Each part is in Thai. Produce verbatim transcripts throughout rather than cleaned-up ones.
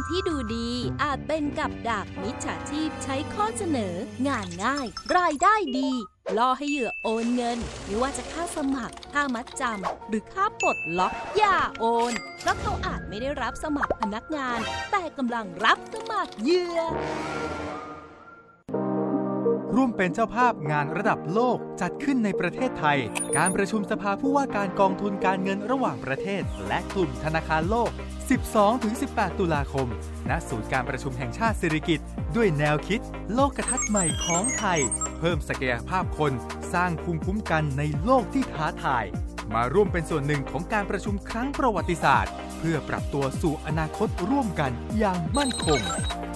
ที่ดูดีอาจเป็นกับดักมิจฉาชีพใช้ข้อเสนองานง่ายรายได้ดีล่อให้เหยื่อโอนเงินไม่ว่าจะค่าสมัครค่ามัดจำหรือค่าปลดล็อกอย่าโอนเพราะเขาอาจไม่ได้รับสมัครพนักงานแต่กำลังรับสมัครเหยื่อร่วมเป็นเจ้าภาพงานระดับโลกจัดขึ้นในประเทศไทยการประชุมสภาผู้ว่าการกองทุนการเงินระหว่างประเทศและกลุ่มธนาคารโลก สิบสองถึงสิบแปด ตุลาคมณศูนย์การประชุมแห่งชาติสิริกิติ์ด้วยแนวคิดโลกทัศน์ใหม่ของไทยเพิ่มศักยภาพคนสร้างภูมิคุ้มกันในโลกที่ท้าทายมาร่วมเป็นส่วนหนึ่งของการประชุมครั้งประวัติศาสตร์เพื่อปรับตัวสู่อนาคตร่วมกันอย่างมั่นคง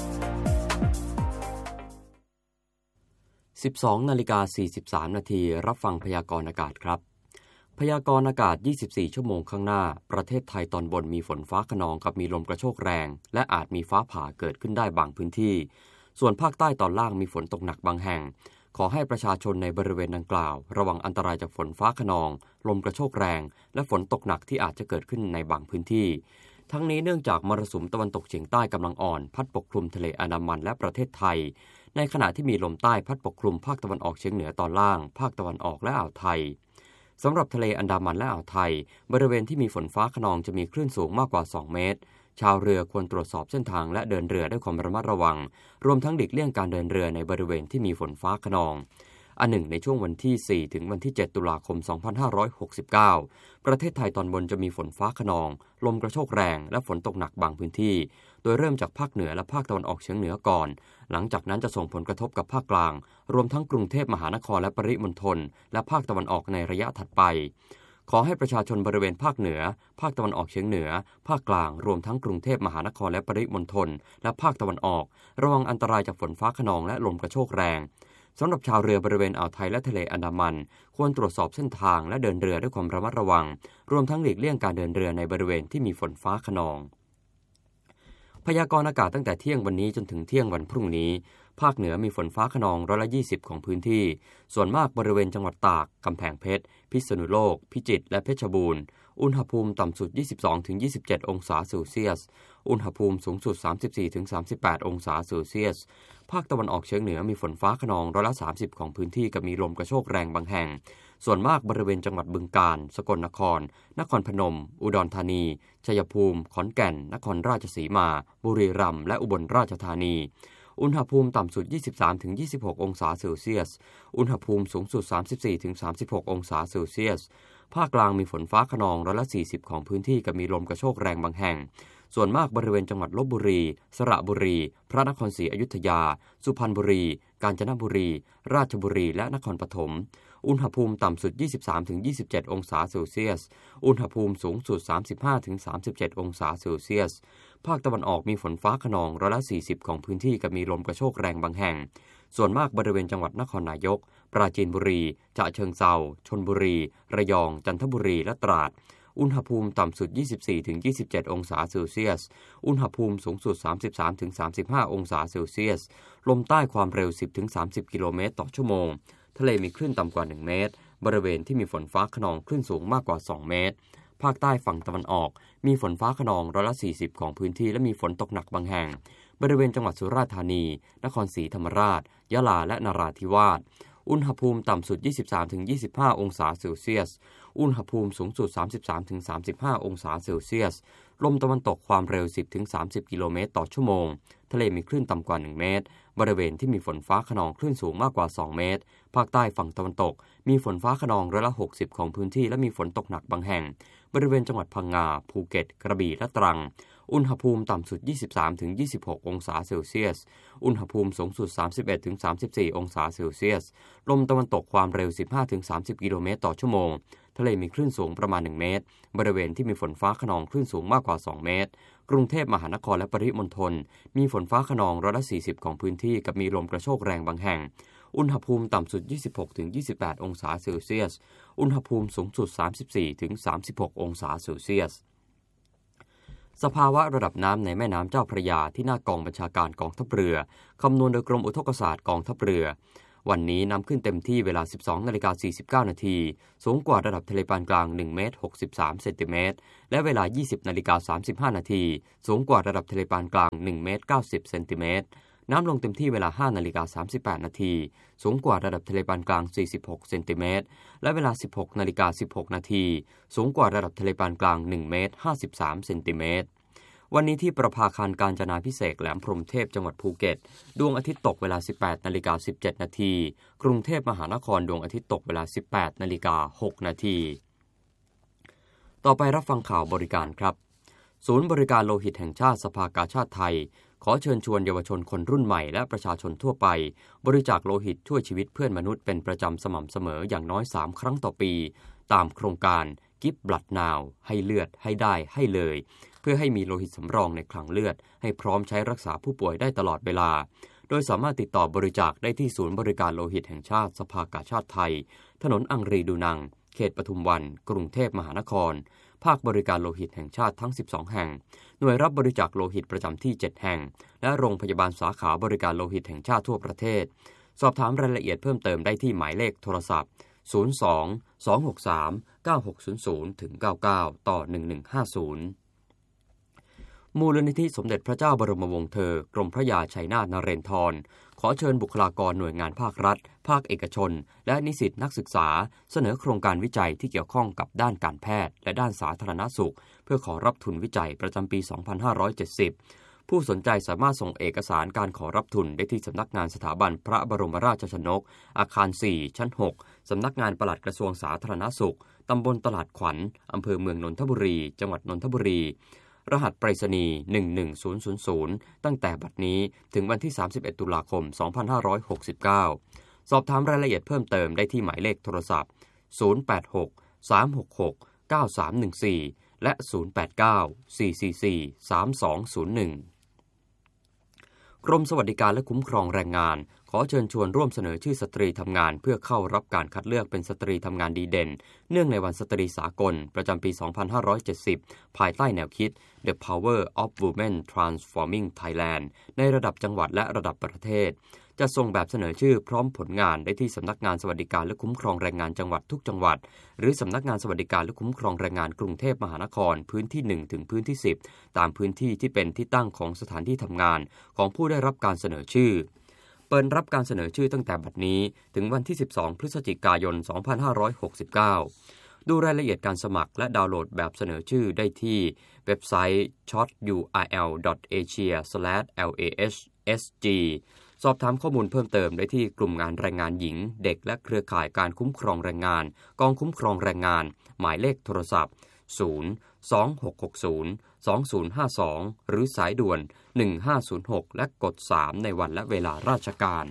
สิบสองนาฬิกาสี่สิบสามนาทีรับฟังพยากรณ์อากาศครับพยากรณ์อากาศยี่สิบสี่ชั่วโมงข้างหน้าประเทศไทยตอนบนมีฝนฟ้าคะนองกับมีลมกระโชกแรงและอาจมีฟ้าผ่าเกิดขึ้นได้บางพื้นที่ส่วนภาคใต้ตอนล่างมีฝนตกหนักบางแห่งขอให้ประชาชนในบริเวณดังกล่าวระวังอันตรายจากฝนฟ้าคะนองลมกระโชกแรงและฝนตกหนักที่อาจจะเกิดขึ้นในบางพื้นที่ทั้งนี้เนื่องจากมรสุมตะวันตกเฉียงใต้กำลังอ่อนพัดปกคลุมทะเลอันดามันและประเทศไทยในขณะที่มีลมใต้พัดปกคลุมภาคตะวันออกเฉียงเหนือตอนล่างภาคตะวันออกและอ่าวไทยสำหรับทะเลอันดามันและอ่าวไทยบริเวณที่มีฝนฟ้าคะนองจะมีคลื่นสูงมากกว่าสองเมตรชาวเรือควรตรวจสอบเส้นทางและเดินเรือด้วยความระมัดระวังรวมทั้งหลีกเลี่ยงการเดินเรือในบริเวณที่มีฝนฟ้าคะนองอันหนึ่งในช่วงวันที่สี่ถึงวันที่เจ็ดตุลาคมสองพันห้าร้อยหกสิบเก้าประเทศไทยตอนบนจะมีฝนฟ้าคะนองลมกระโชกแรงและฝนตกหนักบางพื้นที่โดยเริ่มจากภาคเหนือและภาคตะวันออกเฉียงเหนือก่อนหลังจากนั้นจะส่งผลกระทบกับภาคกลางรวมทั้งกรุงเทพมหานครและปริมณฑลและภาคตะวันออกในระยะถัดไปขอให้ประชาชนบริเวณภาคเหนือภาคตะวันออกเฉียงเหนือภาคกลางรวมทั้งกรุงเทพมหานครและปริมณฑลและภาคตะวันออกระวังอันตรายจากฝนฟ้าคะนองและลมกระโชกแรงสำหรับชาวเรือบริเวณอ่าวไทยและทะเลอันดามันควรตรวจสอบเส้นทางและเดินเรือด้วยความระมัดระวังรวมทั้งหลีกเลี่ยงการเดินเรือในบริเวณที่มีฝนฟ้าคะนองพยากรณ์อากาศตั้งแต่เที่ยงวันนี้จนถึงเที่ยงวันพรุ่งนี้ภาคเหนือมีฝนฟ้าคะนองร้อยละยี่สิบของพื้นที่ส่วนมากบริเวณจังหวัดตากกำแพงเพชรพิษณุโลกพิจิตรและเพชรบูรณ์อุณหภูมิต่ำสุด ยี่สิบสองถึงยี่สิบเจ็ด องศาเซลเซียสอุณหภูมิสูงสุด สามสิบสี่ถึงสามสิบแปด องศาเซลเซียสภาคตะวันออกเฉียงเหนือมีฝนฟ้าคะนองร้อยละสามสิบของพื้นที่กับมีลมกระโชกแรงบางแห่งส่วนมากบริเวณจังหวัดบึงกาฬสกลนครนครพนมอุดรธานีชัยภูมิขอนแก่นนครราชสีมาบุรีรัมย์และอุบลราชธานีอุณหภูมิต่ำสุด ยี่สิบสามถึงยี่สิบหก องศาเซลเซียสอุณหภูมิสูงสุด สามสิบสี่ถึงสามสิบหก องศาเซลเซียสภาคกลางมีฝนฟ้าคะนองร้อยละสี่สิบของพื้นที่กับมีลมกระโชกแรงบางแห่งส่วนมากบริเวณจังหวัดลพบุรีสระบุรีพระนครศรีอยุธยาสุพรรณบุรีกาญจนบุรีราชบุรีและนครปฐมอุณหภูมิต่ำสุด ยี่สิบสามถึงยี่สิบเจ็ด องศาเซลเซียสอุณหภูมิสูงสุด สามสิบห้าถึงสามสิบเจ็ด องศาเซลเซียสภาคตะวันออกมีฝนฟ้าคะนองร้อยละสี่สิบของพื้นที่กับมีลมกระโชกแรงบางแห่งส่วนมากบริเวณจังหวัดนครนายกปราจีนบุรีฉะเชิงเทราชลบุรีระยองจันทบุรีและตราดอุณหภูมิต่ำสุด ยี่สิบสี่ถึงยี่สิบเจ็ด องศาเซลเซียสอุณหภูมิสูงสุด สามสิบสามถึงสามสิบห้า องศาเซลเซียสลมใต้ความเร็ว สิบถึงสามสิบ กิโลเมตรต่อชั่วโมงทะเลมีคลื่นต่ำกว่าหนึ่งเมตรบริเวณที่มีฝนฟ้าคะนองคลื่นสูงมากกว่าสองเมตรภาคใต้ฝั่งตะวันออกมีฝนฟ้าคะนองร้อยละสี่สิบของพื้นที่และมีฝนตกหนักบางแห่งบริเวณจังหวัดสุราษฎร์ธานีนครศรีธรรมราชยะลาและนราธิวาสอุณหภูมิต่ำสุด ยี่สิบสามถึงยี่สิบห้า องศาเซลเซียสอุณหภูมิสูงสุด สามสิบสามถึงสามสิบห้า องศาเซลเซียสลมตะวันตกความเร็ว สิบถึงสามสิบ กิโลเมตรต่อชั่วโมงทะเลมีคลื่นต่ำกว่าหนึ่งเมตรบริเวณที่มีฝนฟ้าคะนองคลื่นสูงมากกว่าสองเมตรภาคใต้ฝั่งตะวันตกมีฝนฟ้าคะนองร้อยละหกสิบของพื้นที่และมีฝนตกหนักบางแห่งบริเวณจังหวัดพังงาภูเก็ตกระบี่และตรังอุณหภูมิต่ำสุด ยี่สิบสามถึงยี่สิบหก องศาเซลเซียสอุณหภูมิสูงสุด สามสิบเอ็ดถึงสามสิบสี่ องศาเซลเซียสลมตะวันตกความเร็ว สิบห้าถึงสามสิบ กิโลเมตรต่อชั่วโมงทะเลมีคลื่นสูงประมาณหนึ่งเมตรบริเวณที่มีฝนฟ้าคะนองคลื่นสูงมากกว่าสองเมตรกรุงเทพมหานครและปริมณฑลมีฝนฟ้าคะนองร้อยละสี่สิบของพื้นที่กับมีลมกระโชกแรงบางแห่งอุณหภูมิต่ำสุด ยี่สิบหกถึงยี่สิบแปด องศาเซลเซียสอุณหภูมิสูงสุด สามสิบสี่ถึงสามสิบหก องศาเซลเซียสสภาวะระดับน้ำในแม่น้ำเจ้าพระยาที่หน้ากองบัญชาการกองทัพเรือคำนวณโดยกรมอุทกศาสตร์กองทัพเรือวันนี้น้ำขึ้นเต็มที่เวลา สิบสองนาฬิกาสี่สิบเก้านาทีสูงกว่าระดับทะเลปานกลางหนึ่งเมตรหกสิบสามเซนติเมตรและเวลา ยี่สิบนาฬิกาสามสิบห้านาทีสูงกว่าระดับทะเลปานกลางหนึ่งเมตรเก้าสิบเซนติเมตรน้ำลงเต็มที่เวลา ห้านาฬิกาสามสิบแปดนาทีสูงกว่าระดับทะเลปานกลางสี่สิบหกเซนติเมตรและเวลา สิบหกนาฬิกาสิบหกนาทีสูงกว่าระดับทะเลปานกลางหนึ่งเมตรห้าสิบสามเซนติเมตรวันนี้ที่ประภาคารกาญจนาภิเษกแหลมพรหมเทพจังหวัดภูเก็ตดวงอาทิตย์ตกเวลา สิบแปดนาฬิกาสิบเจ็ดนาทีกรุงเทพมหานครดวงอาทิตย์ตกเวลา สิบแปดนาฬิกาหกนาทีต่อไปรับฟังข่าวบริการครับศูนย์บริการโลหิตแห่งชาติสภากาชาดไทยขอเชิญชวนเยาวชนคนรุ่นใหม่และประชาชนทั่วไปบริจาคโลหิตช่วยชีวิตเพื่อนมนุษย์เป็นประจำสม่ำเสมออย่างน้อยสามครั้งต่อปีตามโครงการ Give Blood Now ให้เลือดให้ได้ให้เลยเพื่อให้มีโลหิตสำรองในคลังเลือดให้พร้อมใช้รักษาผู้ป่วยได้ตลอดเวลาโดยสามารถติดต่อบริจาคได้ที่ศูนย์บริการโลหิตแห่งชาติสภากาชาดไทยถนนอังรีดูนังเขตปทุมวันกรุงเทพมหานครภาคบริการโลหิตแห่งชาติทั้งสิบสองแห่งหน่วยรับบริจาคโลหิตประจำที่เจ็ดแห่งและโรงพยาบาลสาขาบริการโลหิตแห่งชาติทั่วประเทศสอบถามรายละเอียดเพิ่มเติมได้ที่หมายเลขโทรศัพท์ศูนย์ สอง สอง หก สาม เก้า หก ศูนย์ ศูนย์ เก้า เก้า ต่อหนึ่งหนึ่งห้าศูนย์มูลนิธิสมเด็จพระเจ้าบรมวงศ์เธอกรมพระยาชัยนาทนเรนทรขอเชิญบุคลากรหน่วยงานภาครัฐภาคเอกชนและนิสิตนักศึกษาเสนอโครงการวิจัยที่เกี่ยวข้องกับด้านการแพทย์และด้านสาธารณสุขเพื่อขอรับทุนวิจัยประจำปีสองพันห้าร้อยเจ็ดสิบผู้สนใจสามารถส่งเอกสารการขอรับทุนได้ที่สำนักงานสถาบันพระบรมราชชนกอาคารสี่ชั้นหกสำนักงานปลัดกระทรวงสาธารณสุขตำบลตลาดขวัญอำเภอเมืองนนทบุรีจังหวัดนนทบุรีรหัสไปรษณีย์หนึ่งหนึ่งศูนย์ศูนย์ศูนย์ตั้งแต่บัดนี้ถึงวันที่สามสิบเอ็ดตุลาคมสองพันห้าร้อยหกสิบเก้าสอบถามรายละเอียดเพิ่มเติมได้ที่หมายเลขโทรศัพท์ศูนย์ แปด หก สาม หก หก เก้า สาม หนึ่ง สี่และศูนย์ แปด เก้า สี่ สี่ สี่ สาม สอง ศูนย์ หนึ่งกรมสวัสดิการและคุ้มครองแรงงานขอเชิญชวนร่วมเสนอชื่อสตรีทำงานเพื่อเข้ารับการคัดเลือกเป็นสตรีทำงานดีเด่นเนื่องในวันสตรีสากลประจำปี สองพันห้าร้อยเจ็ดสิบ ภายใต้แนวคิด The Power of Women Transforming Thailand ในระดับจังหวัดและระดับประเทศจะส่งแบบเสนอชื่อพร้อมผลงานได้ที่สำนักงานสวัสดิการและคุ้มครองแรงงานจังหวัดทุกจังหวัดหรือสำนักงานสวัสดิการและคุ้มครองแรงงานกรุงเทพมหานครพื้นที่หนึ่งถึงพื้นที่สิบตามพื้นที่ที่เป็นที่ตั้งของสถานที่ทำงานของผู้ได้รับการเสนอชื่อเปิดรับการเสนอชื่อตั้งแต่บัดนี้ถึงวันที่สิบสองพฤศจิกายนสองพันห้าร้อยหกสิบเก้าดูรายละเอียดการสมัครและดาวน์โหลดแบบเสนอชื่อได้ที่เว็บไซต์ ช็อต ยู อาร์ แอล ดอท เอเชีย สแลช แอล เอ เอช เอส จี สอบถามข้อมูลเพิ่มเติมได้ที่กลุ่มงานแรงงานหญิงเด็กและเครือข่ายการคุ้มครองแรงงานกองคุ้มครองแรงงานหมายเลขโทรศัพท์ศูนย์ สอง หก หก ศูนย์ สอง ศูนย์ ห้า สองหรือสายด่วนหนึ่งห้าศูนย์หกและกดสามในวันและเวลาราชการ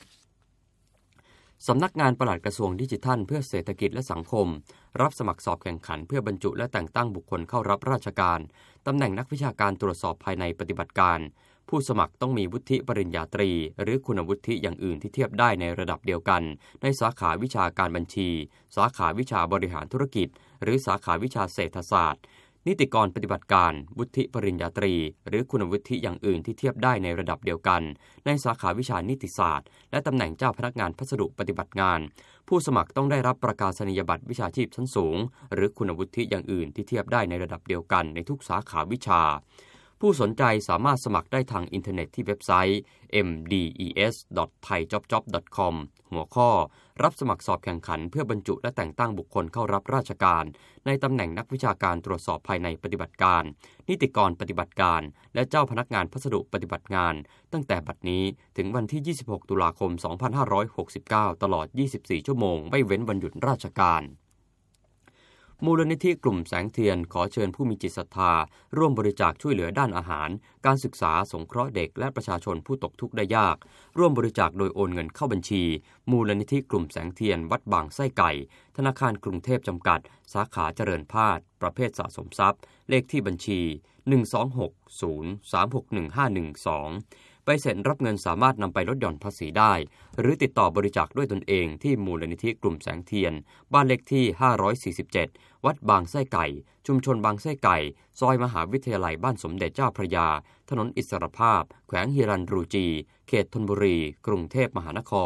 สำนักงานปลัดกระทรวงดิจิทัลเพื่อเศรษฐกิจและสังคมรับสมัครสอบแข่งขันเพื่อบรรจุและแต่งตั้งบุคคลเข้ารับราชการตำแหน่งนักวิชาการตรวจสอบภายในปฏิบัติการผู้สมัครต้องมีวุฒิปริญญาตรีหรือคุณวุฒิอย่างอื่นที่เทียบได้ในระดับเดียวกันในสาขาวิชาการบัญชีสาขาวิชาบริหารธุรกิจหรือสาขาวิชาเศรษฐศาสตร์นิติกรปฏิบัติการวุฒิปริญญาตรีหรือคุณวุฒิอย่างอื่นที่เทียบได้ในระดับเดียวกันในสาขาวิชานิติศาสตร์และตำแหน่งเจ้าพนักงานพัสดุปฏิบัติงานผู้สมัครต้องได้รับประกาศนียบัตรวิชาชีพชั้นสูงหรือคุณวุฒิอย่างอื่นที่เทียบได้ในระดับเดียวกันในทุกสาขาวิชาผู้สนใจสามารถสมัครได้ทางอินเทอร์เน็ตที่เว็บไซต์ เอ็ม ดี อี เอส ดอท ไทยจ็อบจ็อบ ดอท คอม หัวข้อรับสมัครสอบแข่งขันเพื่อบรรจุและแต่งตั้งบุคคลเข้ารับราชการในตำแหน่งนักวิชาการตรวจสอบภายในปฏิบัติการนิติกรปฏิบัติการและเจ้าพนักงานพัสดุปฏิบัติงานตั้งแต่บัดนี้ถึงวันที่ยี่สิบหกตุลาคมสองพันห้าร้อยหกสิบเก้าตลอดยี่สิบสี่ชั่วโมงไม่เว้นวันหยุดราชการมูลนิธิกลุ่มแสงเทียนขอเชิญผู้มีจิตศรัทธาร่วมบริจาคช่วยเหลือด้านอาหารการศึกษาสงเคราะห์เด็กและประชาชนผู้ตกทุกข์ได้ยากร่วมบริจาคโดยโอนเงินเข้าบัญชีมูลนิธิกลุ่มแสงเทียนวัดบางไส้ไก่ธนาคารกรุงเทพจำกัดสาขาเจริญพาสประเภทสะสมทรัพย์เลขที่บัญชีหนึ่ง สอง หก ศูนย์ สาม หก หนึ่ง ห้า หนึ่ง สองใบเสร็จรับเงินสามารถนำไปลดหย่อนภาษีได้หรือติดต่อบริจาคด้วยตนเองที่มูลนิธิกลุ่มแสงเทียนบ้านเลขที่ห้าร้อยสี่สิบเจ็ดวัดบางไส้ไก่ชุมชนบางไส้ไก่ซอยมหาวิทยาลัยบ้านสมเด็จเจ้าพระยาถนนอิสรภาพแขวงฮิรัญรูจีเขตธนบุรีกรุงเทพมหานคร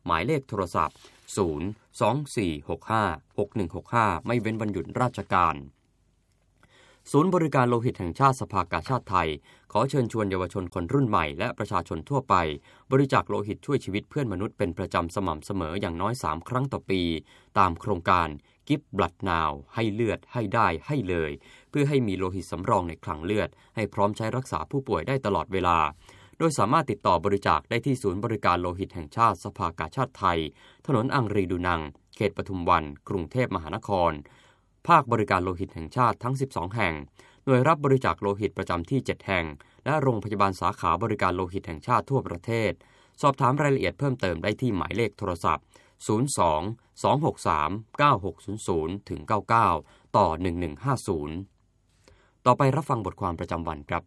หมายเลขโทรศัพท์ศูนย์ สอง สี่ หก ห้า หก หนึ่ง หก ห้าไม่เว้นวันหยุดราชการศูนย์บริการโลหิตแห่งชาติสภากาชาดไทยขอเชิญชวนเยาวชนคนรุ่นใหม่และประชาชนทั่วไปบริจาคโลหิตช่วยชีวิตเพื่อนมนุษย์เป็นประจำสม่ำเสมออย่างน้อยสามครั้งต่อปีตามโครงการ Give Blood Now ให้เลือดให้ได้ให้เลยเพื่อให้มีโลหิตสำรองในคลังเลือดให้พร้อมใช้รักษาผู้ป่วยได้ตลอดเวลาโดยสามารถติดต่อบริจาคได้ที่ศูนย์บริการโลหิตแห่งชาติสภากาชาดไทยถนนอังรีดูนังเขตปทุมวันกรุงเทพมหานครภาคบริการโลหิตแห่งชาติทั้งสิบสองแห่งหน่วยรับบริจาคโลหิตประจำที่เจ็ดแห่งและโรงพยาบาลสาขาบริการโลหิตแห่งชาติทั่วประเทศสอบถามรายละเอียดเพิ่มเติมได้ที่หมายเลขโทรศัพท์ศูนย์ สอง สอง หก สาม เก้า หก ศูนย์ ศูนย์ ถึง เก้าเก้า ต่อ หนึ่งหนึ่งห้าศูนย์ต่อไปรับฟังบทความประจำวันครับ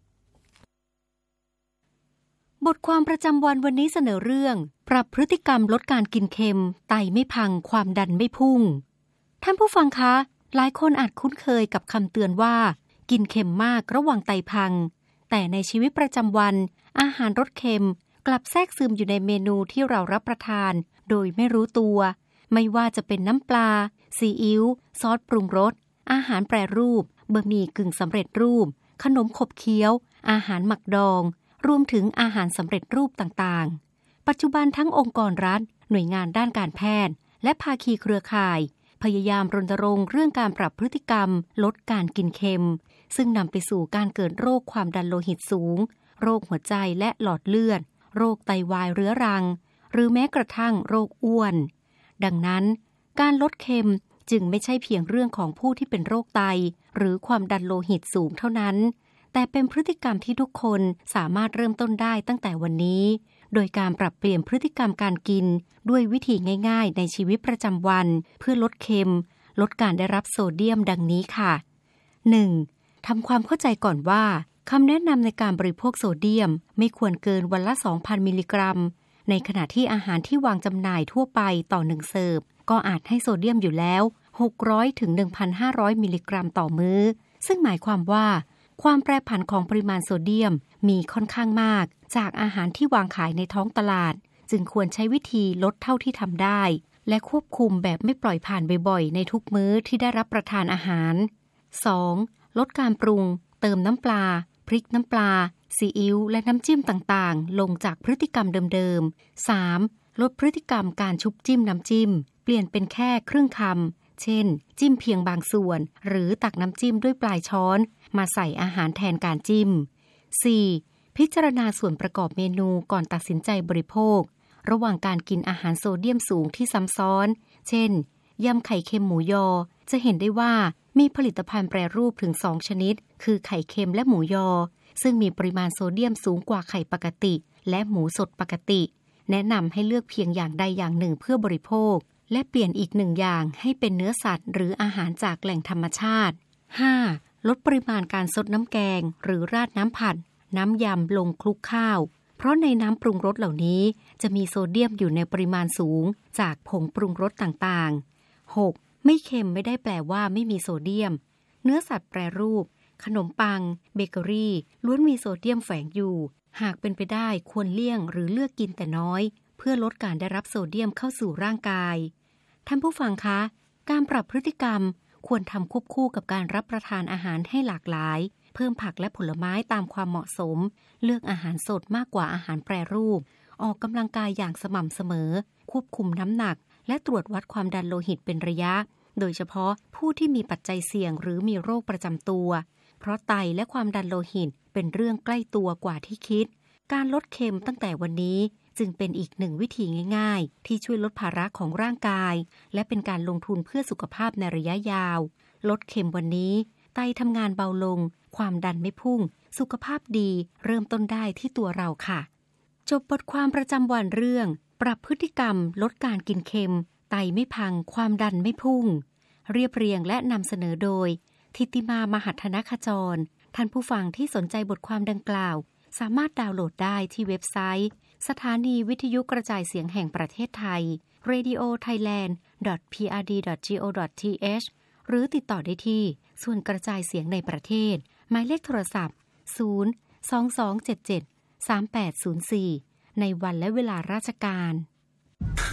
บทความประจำวันวันนี้เสนอเรื่องปรับพฤติกรรมลดการกินเค็มไตไม่พังความดันไม่พุ่งท่านผู้ฟังคะหลายคนอาจคุ้นเคยกับคำเตือนว่ากินเค็มมากระวังไตพังแต่ในชีวิตประจำวันอาหารรสเค็มกลับแทรกซึมอยู่ในเมนูที่เรารับประทานโดยไม่รู้ตัวไม่ว่าจะเป็นน้ำปลาซีอิ๊วซอสปรุงรสอาหารแปรรูปบะหมี่กึ่งสำเร็จรูปขนมขบเคี้ยวอาหารหมักดองรวมถึงอาหารสำเร็จรูปต่างๆปัจจุบันทั้งองค์กรรัฐหน่วยงานด้านการแพทย์และภาคีเครือข่ายพยายามรณรงค์เรื่องการปรับพฤติกรรมลดการกินเค็มซึ่งนำไปสู่การเกิดโรคความดันโลหิตสูงโรคหัวใจและหลอดเลือดโรคไตวายเรื้อรังหรือแม้กระทั่งโรคอ้วนดังนั้นการลดเค็มจึงไม่ใช่เพียงเรื่องของผู้ที่เป็นโรคไตหรือความดันโลหิตสูงเท่านั้นแต่เป็นพฤติกรรมที่ทุกคนสามารถเริ่มต้นได้ตั้งแต่วันนี้โดยการปรับเปลี่ยนพฤติกรรมการกินด้วยวิธีง่ายๆในชีวิตประจำวันเพื่อลดเค็มลดการได้รับโซเดียมดังนี้ค่ะ หนึ่ง. ทำความเข้าใจก่อนว่าคำแนะนำในการบริโภคโซเดียมไม่ควรเกินวันละ สองพัน มิลลิกรัมในขณะที่อาหารที่วางจำหน่ายทั่วไปต่อหนึ่งเสิร์ฟก็อาจให้โซเดียมอยู่แล้วหกร้อยถึง หนึ่งพันห้าร้อย มิลลิกรัมต่อมื้อซึ่งหมายความว่าความแปรผันของปริมาณโซเดียมมีค่อนข้างมากจากอาหารที่วางขายในท้องตลาดจึงควรใช้วิธีลดเท่าที่ทำได้และควบคุมแบบไม่ปล่อยผ่านบ่อยๆในทุกมื้อที่ได้รับประทานอาหาร สอง. ลดการปรุงเติมน้ำปลาพริกน้ำปลาซีอิ๊วและน้ำจิ้มต่างๆลงจากพฤติกรรมเดิมๆ สาม. ลดพฤติกรรมการชุบจิ้มน้ำจิ้มเปลี่ยนเป็นแค่ครึ่งคำเช่นจิ้มเพียงบางส่วนหรือตักน้ำจิ้มด้วยปลายช้อนมาใส่อาหารแทนการจิ้ม สี่. พิจารณาส่วนประกอบเมนูก่อนตัดสินใจบริโภคระหว่างการกินอาหารโซเดียมสูงที่ซ้ำซ้อนเช่นยำไข่เค็มหมูยอจะเห็นได้ว่ามีผลิตภัณฑ์แปรรูปถึงสองชนิดคือไข่เค็มและหมูยอซึ่งมีปริมาณโซเดียมสูงกว่าไข่ปกติและหมูสดปกติแนะนำให้เลือกเพียงอย่างใดอย่างหนึ่งเพื่อบริโภคและเปลี่ยนอีกหนึ่งอย่างให้เป็นเนื้อสัตว์หรืออาหารจากแหล่งธรรมชาติ ห้า. ลดปริมาณการซดน้ำแกงหรือราดน้ำผัดน้ำยำลงคลุกข้าวเพราะในน้ำปรุงรสเหล่านี้จะมีโซเดียมอยู่ในปริมาณสูงจากผงปรุงรสต่างๆ หก. ไม่เค็มไม่ได้แปลว่าไม่มีโซเดียมเนื้อสัตว์แปรรูปขนมปังเบเกอรี่ล้วนมีโซเดียมแฝงอยู่หากเป็นไปได้ควรเลี่ยงหรือเลือกกินแต่น้อยเพื่อลดการได้รับโซเดียมเข้าสู่ร่างกายท่านผู้ฟังคะการปรับพฤติกรรมควรทำควบคู่กับการรับประทานอาหารให้หลากหลายเพิ่มผักและผลไม้ตามความเหมาะสมเลือกอาหารสดมากกว่าอาหารแปรรูปออกกำลังกายอย่างสม่ำเสมอควบคุมน้ำหนักและตรวจวัดความดันโลหิตเป็นระยะโดยเฉพาะผู้ที่มีปัจจัยเสี่ยงหรือมีโรคประจำตัวเพราะไตและความดันโลหิตเป็นเรื่องใกล้ตัวกว่าที่คิดการลดเค็มตั้งแต่วันนี้จึงเป็นอีกหนึ่งวิธีง่ายๆที่ช่วยลดภาระของร่างกายและเป็นการลงทุนเพื่อสุขภาพในระยะยาวลดเค็มวันนี้ไตทำงานเบาลงความดันไม่พุ่งสุขภาพดีเริ่มต้นได้ที่ตัวเราค่ะจบบทความประจำวันเรื่องปรับพฤติกรรมลดการกินเค็มไตไม่พังความดันไม่พุ่งเรียบเรียงและนำเสนอโดยทิติมามหัทนคจรท่านผู้ฟังที่สนใจบทความดังกล่าวสามารถดาวน์โหลดได้ที่เว็บไซต์สถานีวิทยุกระจายเสียงแห่งประเทศไทย เรดิโอไทยแลนด์ ดอท พี อาร์ ดี ดอท จี โอ ดอท ที เอช หรือติดต่อได้ที่ส่วนกระจายเสียงในประเทศหมายเลขโทรศัพท์ ศูนย์ สอง สอง เจ็ด เจ็ด สาม แปด ศูนย์ สี่ ในวันและเวลาราชการ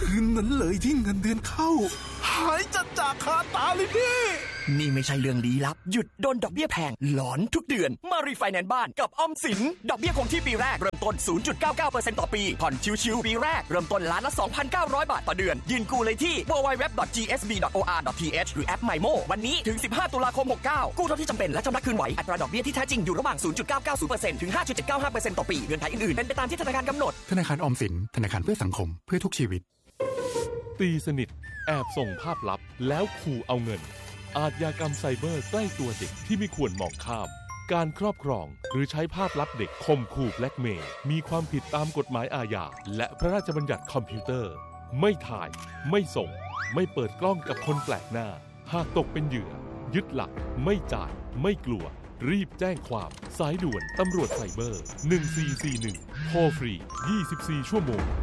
คืนนั้นเลยที่เงินเดือนเข้าหายจัดจากคาตาเลยพี่นี่ไม่ใช่เรื่องลี้ลับหยุดโดนดอกเบี้ยแพงหลอนทุกเดือนมารีไฟแนนซ์บ้านกับออมสินดอกเบี้ยคงที่ปีแรกเริ่มต้น ศูนย์จุดเก้าเก้าเปอร์เซ็นต์ ต่อปีผ่อนชิวๆปีแรกเริ่มต้นล้านละ สองพันเก้าร้อย บาทต่อเดือนยื่นกู้เลยที่ ดับเบิลยู ดับเบิลยู ดับเบิลยู ดอท จี เอส บี ดอท โอ อาร์ ดอท ที เอช หรือแอป ไมโม วันนี้ถึงสิบห้าตุลาคมหกเก้ากู้เท่าที่จำเป็นและชำระคืนไหวอัตราดอกเบี้ยที่แท้จริงอยู่ระหว่าง ศูนย์จุดเก้าเก้าศูนย์เปอร์เซ็นต์ ถึง ห้าจุดเจ็ดเก้าห้าเปอร์เซ็นต์ ต่อปีเงื่อนไขอื่นๆเป็นไปตามที่ธนาคารกำหนดธนาคารออมสินธนาคารเพื่อสังคมเพื่อทุกชีวิตตีสนิทแอบส่งภาพลับแล้วขู่เอาเงินอาชญากรรมไซเบอร์ใกล้ตัวเด็กที่ไม่ควรมองข้ามการครอบครองหรือใช้ภาพลับเด็กข่มขู่แบล็กเมย์มีความผิดตามกฎหมายอาญาและพระราชบัญญัติคอมพิวเตอร์ไม่ถ่ายไม่ส่งไม่เปิดกล้องกับคนแปลกหน้าหากตกเป็นเหยื่อยึดหลักไม่จ่ายไม่กลัวรีบแจ้งความสายด่วนตำรวจไซเบอร์หนึ่งสี่สี่หนึ่งโทรฟรียี่สิบสี่ชั่วโมง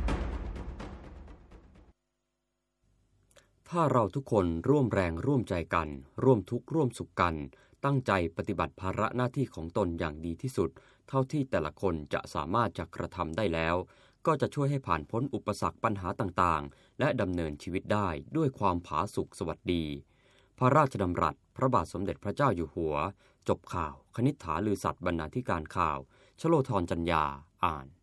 ถ้าเราทุกคนร่วมแรงร่วมใจกันร่วมทุกข์ร่วมสุขกันตั้งใจปฏิบัติภาระหน้าที่ของตนอย่างดีที่สุดเท่าที่แต่ละคนจะสามารถจะกระทำได้แล้วก็จะช่วยให้ผ่านพ้นอุปสรรคปัญหาต่างๆและดำเนินชีวิตได้ด้วยความผาสุกสวัสดีพระราชดำรัสพระบาทสมเด็จพระเจ้าอยู่หัวจบข่าวคณิษฐาลือสัตย์บรรณาธิการข่าวชโลธรจัญญาอ่าน